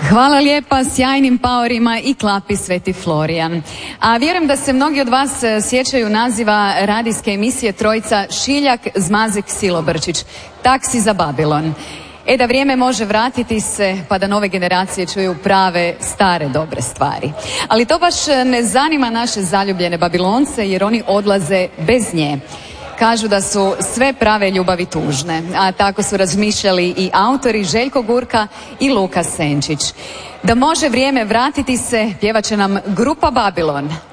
Hvala lijepa sjajnim paorima i klapi Sveti Florijan. A vjerujem da se mnogi od vas sjećaju naziva radijske emisije trojica Šiljak, Zmazek, Silobrčić. Taksi za Babilon. Da vrijeme može vratiti se pa da nove generacije čuju prave, stare, dobre stvari. Ali to baš ne zanima naše zaljubljene Babilonce jer oni odlaze bez nje. Kažu da su sve prave ljubavi tužne, a tako su razmišljali i autori Željko Gurka i Luka Senčić. Da može vrijeme vratiti se, pjevat će nam grupa Babilon.